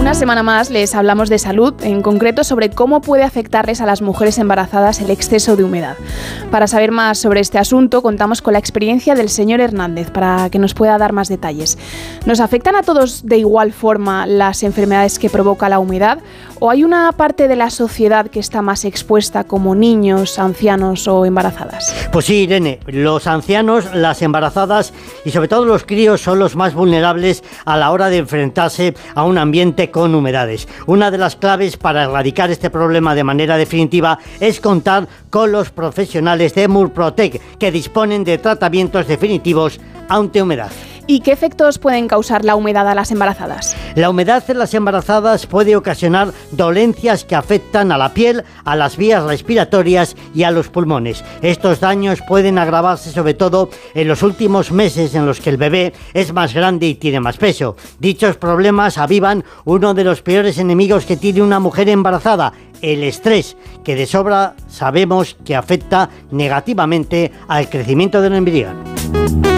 Una semana más les hablamos de salud, en concreto sobre cómo puede afectarles a las mujeres embarazadas el exceso de humedad. Para saber más sobre este asunto, contamos con la experiencia del señor Hernández para que nos pueda dar más detalles. ¿Nos afectan a todos de igual forma las enfermedades que provoca la humedad? ¿O hay una parte de la sociedad que está más expuesta, como niños, ancianos o embarazadas? Pues sí, Irene, los ancianos, las embarazadas y sobre todo los críos son los más vulnerables a la hora de enfrentarse a un ambiente con humedades. Una de las claves para erradicar este problema de manera definitiva es contar con los profesionales de Murprotec, que disponen de tratamientos definitivos ante humedad. ¿Y qué efectos pueden causar la humedad a las embarazadas? La humedad en las embarazadas puede ocasionar dolencias que afectan a la piel, a las vías respiratorias y a los pulmones. Estos daños pueden agravarse sobre todo en los últimos meses en los que el bebé es más grande y tiene más peso. Dichos problemas avivan uno de los peores enemigos que tiene una mujer embarazada, el estrés, que de sobra sabemos que afecta negativamente al crecimiento del embrión.